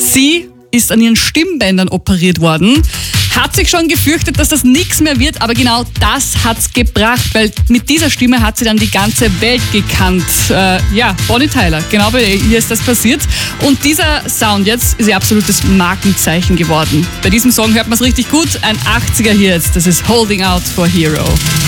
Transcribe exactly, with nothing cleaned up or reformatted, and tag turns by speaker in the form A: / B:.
A: Sie ist an ihren Stimmbändern operiert worden, hat sich schon gefürchtet, dass das nichts mehr wird, aber genau das hat's gebracht, weil mit dieser Stimme hat sie dann die ganze Welt gekannt. Äh, ja, Bonnie Tyler, genau bei ihr ist das passiert. Und dieser Sound jetzt ist ihr absolutes Markenzeichen geworden. Bei diesem Song hört man es richtig gut, ein achtziger hier jetzt, das ist Holding Out for Hero.